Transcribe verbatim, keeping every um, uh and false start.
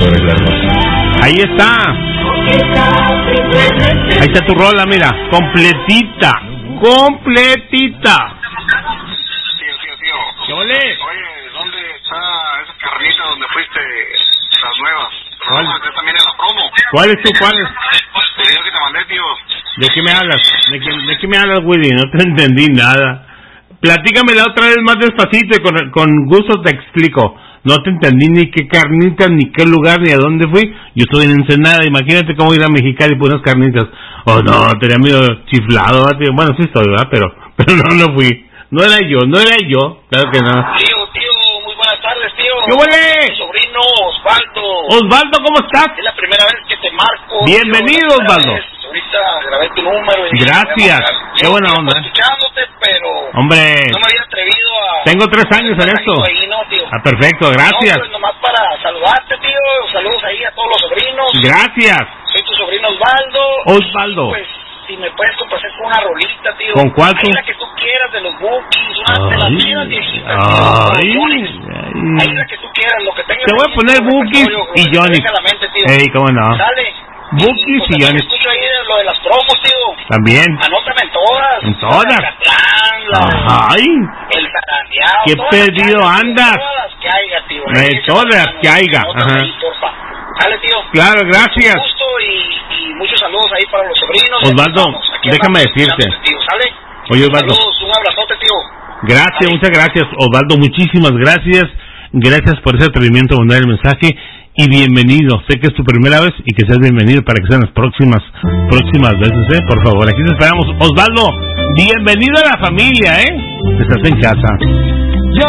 por arreglarlo. Ahí está. Ahí está tu rola, mira, completita, completita. Tío, tío, tío. ¿Qué ole? Oye, ¿dónde está esa carnita donde fuiste, las nuevas? ¿Cuál? Yo también en la promo. ¿Cuál es tú, cuál es? El video que te mandé, tío. ¿De qué me hablas? ¿De qué, de qué me hablas, Willy? No te entendí nada. Platícamela otra vez más despacito y con, con gusto te explico. No te entendí ni qué carnitas, ni qué lugar, ni a dónde fui. Yo estoy en Ensenada, imagínate cómo ir a Mexicali por unas carnitas. Oh, no, tenía medio chiflado, ¿verdad, tío? Bueno, sí estoy, ¿verdad? Pero, pero no, no fui. No era yo, no era yo. Claro que no. Tío, tío, muy buenas tardes, tío. ¿Qué huele? Mi sobrino, Osvaldo. Osvaldo, ¿cómo estás? Es la primera vez que te marco. Bienvenido, tío, Osvaldo. Vez. Ahorita grabé tu número. Y gracias. Qué buena onda. Escuchándote, pero hombre, no me había atrevido a... Tengo tres años en esto. Ahí, ¿no, tío? Ah, perfecto, gracias. No, pues nomás para saludarte, tío. Saludos ahí a todos los sobrinos. Gracias. Soy tu sobrino Osvaldo. Osvaldo. Pues, si me puedes complacer con una rolita, tío. ¿Con cuál tú? Ahí la que tú quieras, de los Bookies, una de las mías viejitas. Ay, Ahí ay. la que tú quieras, lo que tengas. Te voy a poner Bookies y Johnny. Ey, cómo no. Dale. Bookies y Johnny. Escucho ahí de lo de las promos, tío. También. Anótame en todas. En todas. Catlán, la, ay. el zarandeado. Qué perdido que andas. Todas las que haya, tío. Eh, todas las que haya. Ajá. Ahí, porfa. Dale, tío. Claro, gracias. Mucho gusto y, y muchos saludos ahí para los sobrinos. Osvaldo, déjame andamos, decirte. Tío, ¿sale? Oye, Osvaldo. Saludos, un abrazote, tío. Gracias, Dale. muchas gracias, Osvaldo. Muchísimas gracias. Gracias por ese atrevimiento de mandar el mensaje. Y bienvenido. Sé que es tu primera vez y que seas bienvenido para que sean las próximas próximas veces, ¿eh? Por favor, aquí te esperamos. Osvaldo, bienvenido a la familia, ¿eh? Estás en casa.